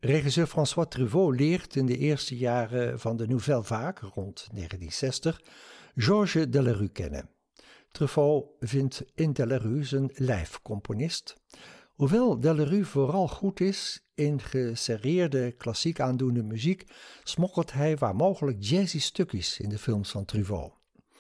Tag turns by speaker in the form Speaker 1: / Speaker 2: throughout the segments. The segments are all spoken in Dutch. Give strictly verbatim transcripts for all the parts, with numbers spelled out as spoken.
Speaker 1: Regisseur François Truffaut leert in de eerste jaren van de Nouvelle Vague, rond negentien zestig, Georges Delerue kennen. Truffaut vindt in Delerue zijn lijfcomponist. Hoewel Delerue vooral goed is in geserreerde, klassiek aandoende muziek, smokkelt hij waar mogelijk jazzy stukjes in de films van Truffaut.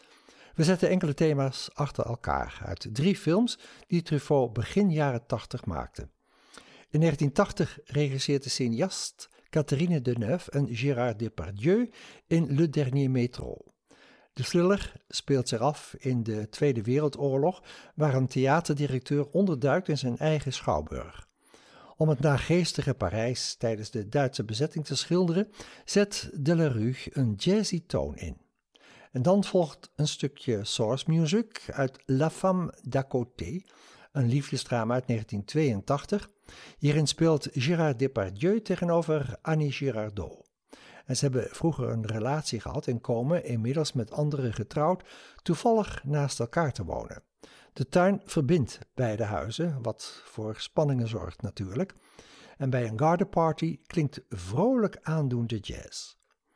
Speaker 1: We zetten enkele thema's achter elkaar uit drie films die Truffaut begin jaren tachtig maakte. In negentien tachtig regisseert de cineast Catherine Deneuve en Gérard Depardieu in Le Dernier Métro. De thriller speelt zich af in de Tweede Wereldoorlog, waar een theaterdirecteur onderduikt in zijn eigen schouwburg. Om het naargeestige Parijs tijdens de Duitse bezetting te schilderen, zet Delerue een jazzy toon in. En dan volgt een stukje source music uit La Femme d'à côté, een liefdesdrama uit negentien tweeëntachtig. Hierin speelt Gérard Depardieu tegenover Annie Girardot. En ze hebben vroeger een relatie gehad en komen, inmiddels met anderen getrouwd, toevallig naast elkaar te wonen. De tuin verbindt beide huizen, wat voor spanningen zorgt natuurlijk. En bij een gardenparty klinkt vrolijk aandoende jazz.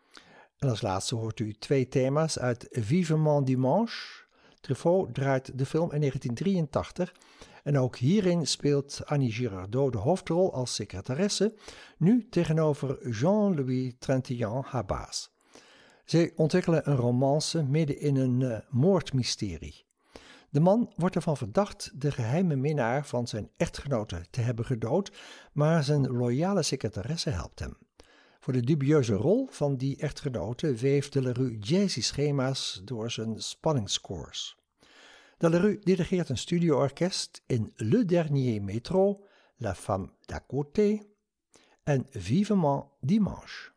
Speaker 1: En als laatste hoort u twee thema's uit Vivement Dimanche. Truffaut draait de film in negentien drieëntachtig en ook hierin speelt Annie Girardot de hoofdrol als secretaresse, nu tegenover Jean-Louis Trintignant, haar baas. Zij ontwikkelen een romance midden in een uh, moordmysterie. De man wordt ervan verdacht de geheime minnaar van zijn echtgenote te hebben gedood, maar zijn loyale secretaresse helpt hem. Voor de dubieuze rol van die echtgenote weeft Delerue jazzy schema's door zijn spanningsscores. Delerue dirigeert een studioorkest in Le Dernier Métro, La Femme d'à côté en Vivement Dimanche.